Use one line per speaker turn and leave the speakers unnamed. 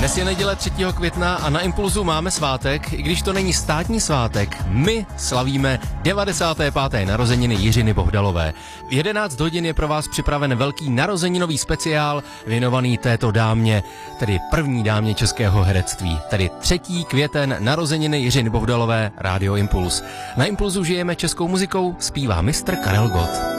Dnes je neděle 3. května a na Impulzu máme svátek, i když to není státní svátek, my slavíme 95. narozeniny Jiřiny Bohdalové. V 11 hodin je pro vás připraven velký narozeninový speciál věnovaný této dámě, tedy první dámě českého herectví, tedy 3. květen narozeniny Jiřiny Bohdalové, Rádio Impuls. Na Impulzu žijeme českou muzikou, zpívá mistr Karel Gott.